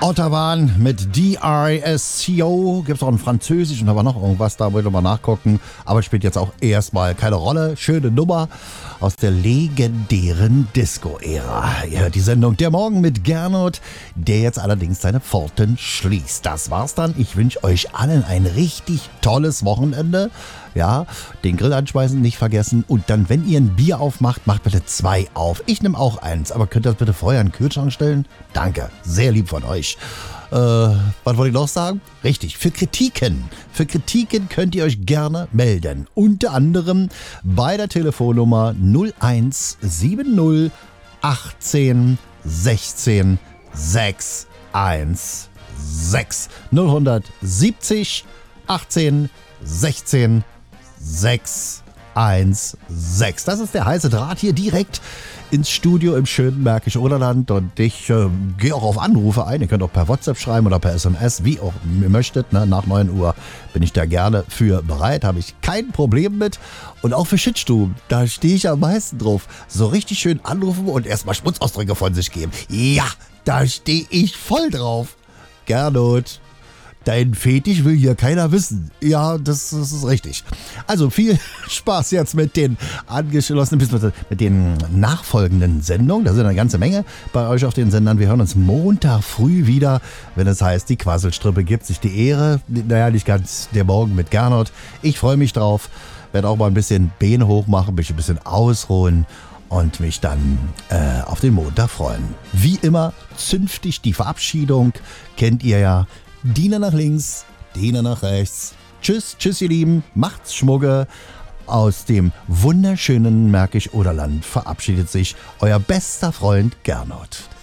Autobahn mit D-I-S-C-O. Gibt es auch ein Französisch und aber noch irgendwas, da wollte ich mal nachgucken. Aber spielt jetzt auch erstmal keine Rolle. Schöne Nummer aus der legendären Disco-Ära. Ihr hört die Sendung Der Morgen mit Gernot, der jetzt allerdings seine Pforten schließt. Das war's dann. Ich wünsche euch allen ein richtig tolles Wochenende. Ja, den Grill anschmeißen, nicht vergessen. Und dann, wenn ihr ein Bier aufmacht, macht bitte 2 auf. Ich nehme auch eins, aber könnt ihr das bitte vorher in den Kühlschrank stellen? Danke, sehr lieb von euch. Was wollte ich noch sagen? Richtig, für Kritiken könnt ihr euch gerne melden. Unter anderem bei der Telefonnummer 0170 18 16 616. 0170 18 16 616. Das ist der heiße Draht hier direkt ins Studio im schönen Märkischen Oderland. Und ich gehe auch auf Anrufe ein. Ihr könnt auch per WhatsApp schreiben oder per SMS, wie auch ihr möchtet. Ne? Nach 9 Uhr bin ich da gerne für bereit. Habe ich kein Problem mit. Und auch für Shitstuben, da stehe ich am meisten drauf. So richtig schön anrufen und erstmal Schmutzausdrücke von sich geben. Ja, da stehe ich voll drauf. Gernot. Dein Fetisch will hier keiner wissen. Ja, das ist richtig. Also viel Spaß jetzt mit den angeschlossenen, mit den nachfolgenden Sendungen. Da sind eine ganze Menge bei euch auf den Sendern. Wir hören uns Montag früh wieder, wenn es heißt, die Quasselstrippe gibt sich die Ehre. Naja, nicht ganz der Morgen mit Gernot. Ich freue mich drauf. Werde auch mal ein bisschen Beine hochmachen, mich ein bisschen ausruhen und mich dann auf den Montag freuen. Wie immer zünftig die Verabschiedung. Kennt ihr ja. Diener nach links, Diener nach rechts. Tschüss, ihr Lieben. Macht's Schmugge. Aus dem wunderschönen Märkisch-Oderland verabschiedet sich euer bester Freund Gernot.